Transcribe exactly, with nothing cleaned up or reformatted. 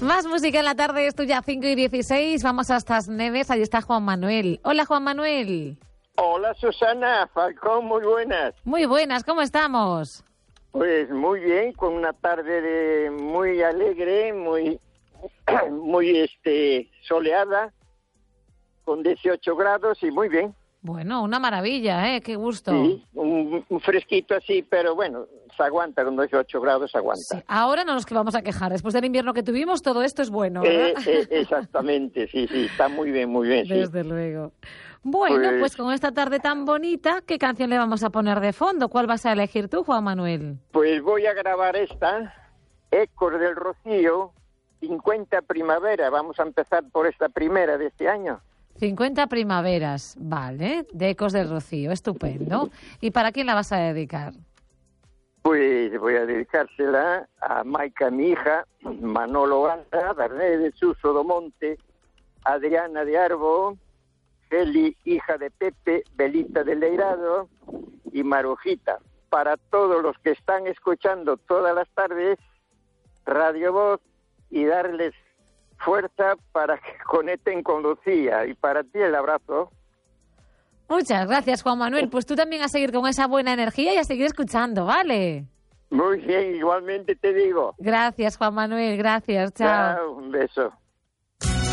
Más música en la tarde, es tuya, cinco y dieciséis. Vamos hasta las Neves, ahí está Juan Manuel. Hola, Juan Manuel. Hola, Susana Falcón, muy buenas. Muy buenas, ¿cómo estamos? Pues muy bien, con una tarde de muy alegre, muy, muy este soleada, con dieciocho grados y muy bien. Bueno, una maravilla, ¿eh? Qué gusto. Sí, un, un fresquito así, pero bueno, se aguanta, con dieciocho grados se aguanta. Sí, ahora no nos que vamos a quejar, después del invierno que tuvimos, todo esto es bueno, ¿verdad? Eh, eh, exactamente, sí, sí, está muy bien, muy bien, sí. Desde luego. Bueno, pues... pues con esta tarde tan bonita, ¿qué canción le vamos a poner de fondo? ¿Cuál vas a elegir tú, Juan Manuel? Pues voy a grabar esta, Ecos del Rocío, cincuenta primavera. Vamos a empezar por esta primera de este año. cincuenta primaveras, vale, de Ecos del Rocío, estupendo. ¿Y para quién la vas a dedicar? Pues voy a dedicársela a Maica, mi hija, Manolo Ganda, Darné de Suso do Monte, Adriana de Arbo, Feli, hija de Pepe, Belita de Leirado y Marujita. Para todos los que están escuchando todas las tardes Radio Voz y darles fuerza para que conecten con Lucía. Y para ti el abrazo. Muchas gracias, Juan Manuel. Pues tú también a seguir con esa buena energía y a seguir escuchando, ¿vale? Muy bien, igualmente te digo. Gracias, Juan Manuel. Gracias. Chao. Chao, un beso.